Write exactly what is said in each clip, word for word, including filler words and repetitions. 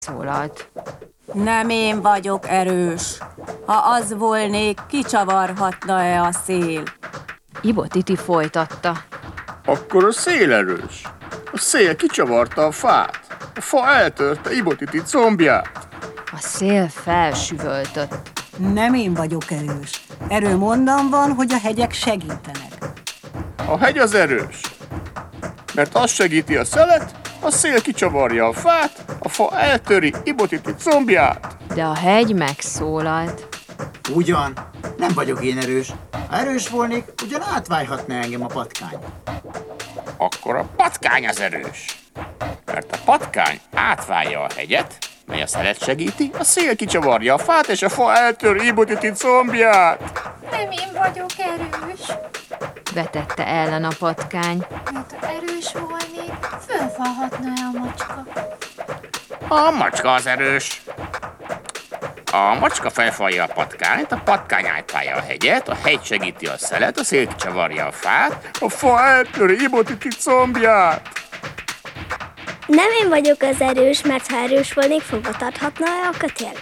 szólalt. Nem én vagyok erős. Ha az volnék, kicsavarhatna-e a szél? Ibotiti folytatta. Akkor a szél erős. A szél kicsavarta a fát. A fa eltörte Ibotiti combját. A szél felsüvöltött. Nem én vagyok erős. Erőm onnan van, hogy a hegyek segítenek. A hegy az erős, mert az segíti a szelet, a szél kicsavarja a fát, a fa eltöri Ibotiti combját. De a hegy megszólalt. Ugyan, nem vagyok én erős. Ha erős volnék, ugyan átvájhatna engem a patkány. Akkor a patkány az erős, mert a patkány átválja a hegyet, mely a szelet segíti, a szél kicsavarja a fát, és a fa eltöri Ibotiti combját. Nem én vagyok erős, Vetette ellen a patkány. mert ha erős volnék, fölfalhatna-e a macska? A macska az erős. A macska felfalja a patkányt, a patkány átválja a hegyet, a hegy segíti a szelet, a szél kicsavarja a fát, a fa eltöri Ibotiti combját. Nem én vagyok az erős, mert ha erős volnék, fogva tarthatna-e a kötél?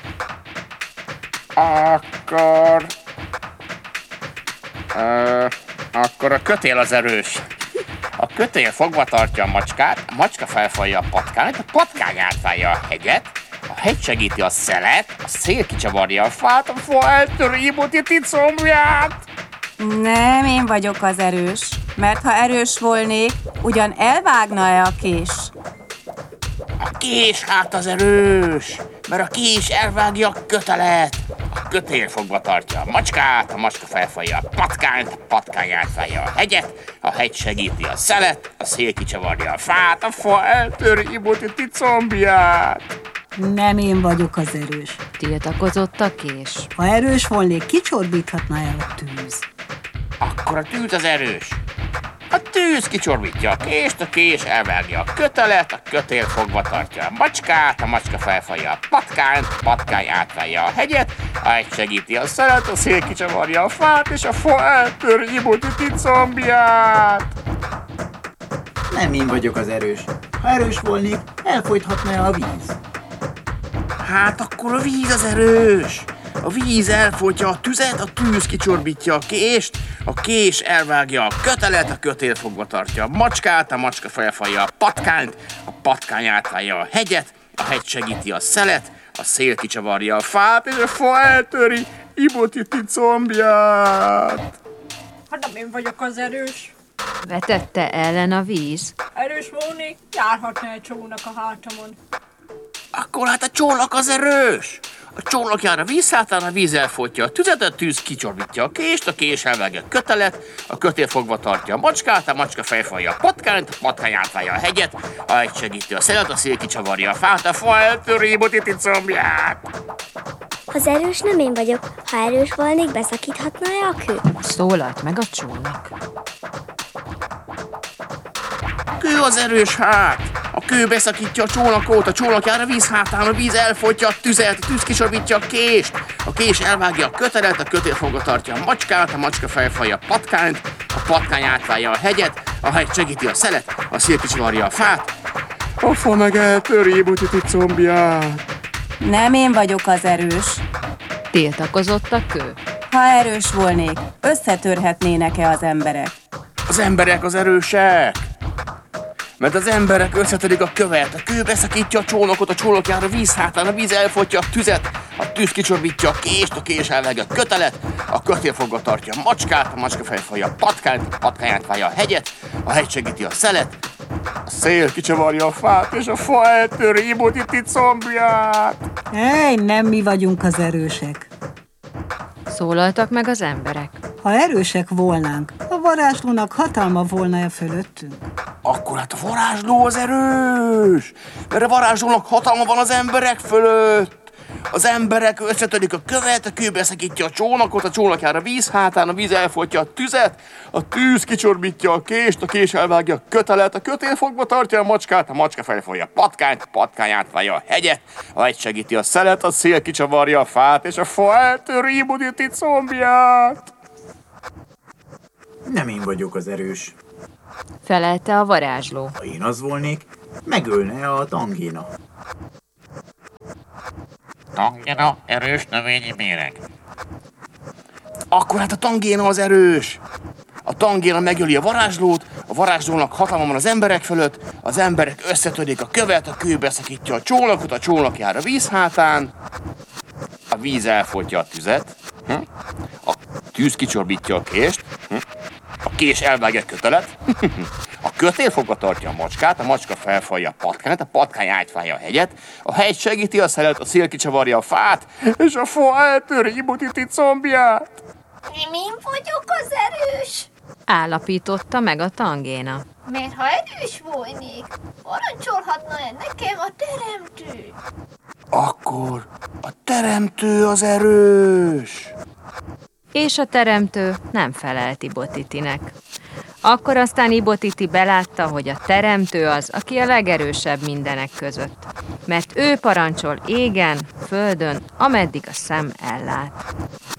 Akkor... Ö, akkor a kötél az erős. A kötél fogva tartja a macskát, a macska felfalja a patkányt, a patkány átválja a hegyet, a hegy segíti a szelet, a szél kicsavarja a fát, a fa eltöri Ibotiti combját. Nem én vagyok az erős, mert ha erős volnék, ugyan elvágna-e a kés? A kés hát az erős, mert a kés elvágja a kötelet. A kötél fogva tartja a macskát, a macska felfalja a patkányt, a patkány átválja a hegyet, a hegy segíti a szelet, a szél kicsavarja a fát, a fa eltöri Ibotiti combját. Nem én vagyok az erős. Tiltakozott a kés. Ha erős volnék, kicsorbíthatna el a tűz. Akkor a tűz az erős. A tűz kicsorbítja a kést, a kés elvágja a kötelet, a kötél fogva tartja a macskát, a macska felfalja a patkányt, a patkány átválja a hegyet, a hegy segíti a szelet, a szél kicsavarja a fát, és a fa eltöri Ibotiti combját. Nem én vagyok az erős. Ha erős volnék, elfolythatna a víz. Hát akkor a víz az erős. A víz elfolytja a tüzet, a tűz kicsorbítja a kést, a kés elvágja a kötelet, a kötél fogva tartja a macskát, a macska felfalja a patkányt, a patkány átválja a hegyet, a hegy segíti a szelet, a szél kicsavarja a fát, és a fa eltöri Ibotiti combját. Hát nem én vagyok az erős. Vetette ellen a víz. Erős volnék, járhatna egy csónak a hátamon. Akkor hát a csónak az erős. A csónak jár a víz hátán, a víz elfolytja a tüzet, a tűz kicsorbítja a kést, a kés elvágja a kötelet, a kötél fogva tartja a macskát, a macska felfalja a patkányt, a patkány átválja a hegyet, a hegy segíti a szelet, a szél kicsavarja a fát, a fa eltöri Ibotiti combját. Az erős nem én vagyok. Ha erős volnék, beszakíthatna-e a kő? Szólalt meg a csónak. Kő az erős hát! A kő beszakítja a csónakot, a csónak jár a víz hátán, a víz elfolytja a tüzet, a tűz kicsorbítja a kést, a kés elvágja a kötelet, a kötél fogva tartja a macskát, a macska felfalja a patkányt, a patkány átválja a hegyet, a hegy segíti a szelet, a szél kicsavarja a fát, a fa meg eltöri Ibotiti combját. Nem én vagyok az erős. Tiltakozott a kő. Ha erős volnék, összetörhetnének-e az emberek? Az emberek az erősek! Mert az emberek összetörik a követ, a kő beszakítja a csónakot, a csónak jár a víz hátán, a víz elfolytja a tüzet, a tűz kicsorbítja a kést, a kés elvágja a kötelet, a kötél fogva tartja a macskát, a macska felfalja a patkányt, a patkány átválja a hegyet, a hegy segíti a szelet, a szél kicsavarja a fát, és a fa eltöri Ibotiti combját. Ej, nem mi vagyunk az erősek. Szólaltak meg az emberek. Ha erősek volnánk, a varázslónak hatalma volna-e fölöttünk? Akkor hát a varázsló az erős, mert a varázslónak hatalma van az emberek fölött. Az emberek összetörik a követ, a kő beszakítja a csónakot, a csónak jár a víz hátán, a víz elfolytja a tüzet, a tűz kicsorbítja a kést, a kés elvágja a kötelet, a kötél fogva tartja a macskát, a macska felfalja a patkányt, a patkány átválja a hegyet, a hegy segíti a szelet, a szél kicsavarja a fát, és a fa eltöri Ibotiti combját. Nem én vagyok az erős. Felelte a varázsló. Ha én az volnék, megölne a tangéna. Tangéna erős növényi méreg. Akkor hát a tangéna az erős. A tangéna megöli a varázslót, a varázslónak hatalma van az emberek fölött, az emberek összetörik a követ, a kő beszakítja a csónakot, a csónak jár a víz hátán, a víz elfolytja a tüzet, hm? A tűz kicsorbítja a kést, hm? A kés elvágja a kötelet, a kötél fogva tartja a macskát, a macska felfalja a patkányát, a patkány átfája a hegyet, a hegy segíti a szelet, a szél kicsavarja a fát, és a fa eltöri Ibutiti combját. Én vagyok az erős. Állapította meg a tangéna. Mert ha erős volnék, parancsolhatna-e nekem a teremtő? Akkor a teremtő az erős. És a teremtő nem felelt Ibotitinek. Akkor aztán Ibotiti belátta, hogy a teremtő az, aki a legerősebb mindenek között, mert ő parancsol égen, földön, ameddig a szem ellát.